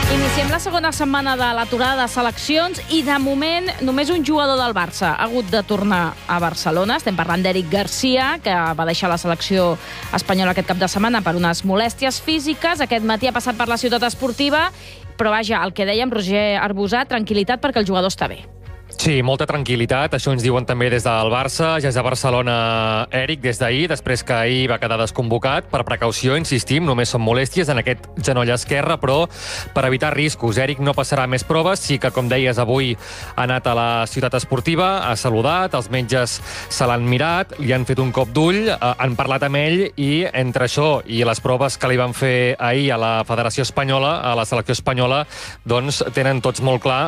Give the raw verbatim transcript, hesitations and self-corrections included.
Iniciem la segona setmana de l'aturada de seleccions i, de moment, només un jugador del Barça ha hagut de tornar a Barcelona. Estem parlant d'Eric Garcia, que va deixar la selecció espanyola aquest cap de setmana per unes molèsties físiques. Aquest matí ha passat per la ciutat esportiva, però vaja, el que dèiem, Roger Arbusat, tranquil·litat perquè el jugador està bé. Sí, molta tranquil·litat, això ens diuen també des del Barça. Ja és a Barcelona Eric des d'ahir, després que ahir va quedar desconvocat. Per precaució, insistim, només són molèsties en aquest genoll esquerre, però per evitar riscos. Eric no passarà més proves, sí que, com deies, avui ha anat a la ciutat esportiva, ha saludat, els metges se l'han mirat, li han fet un cop d'ull, eh, han parlat amb ell i entre això i les proves que li van fer ahir a la Federació Espanyola, a la selecció espanyola, doncs tenen tots molt clar